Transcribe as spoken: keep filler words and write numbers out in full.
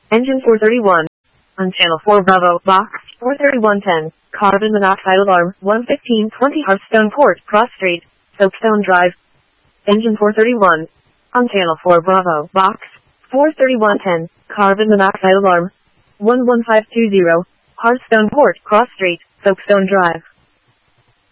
Engine four thirty-one. On channel four Bravo, box, four thirty-one ten, carbon monoxide alarm, one fifteen twenty Hearthstone Court, Cross Street, Soapstone Drive. Engine four thirty-one. On channel four Bravo, box, four thirty-one ten, carbon monoxide alarm, one one five two zero, Hearthstone Court, Cross Street, Soapstone Drive.